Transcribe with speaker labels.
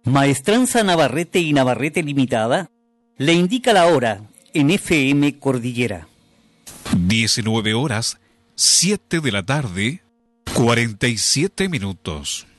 Speaker 1: Maestranza Navarrete y Navarrete Limitada le indica la hora en FM Cordillera.
Speaker 2: 19 horas, 7 de la tarde, 47 minutos.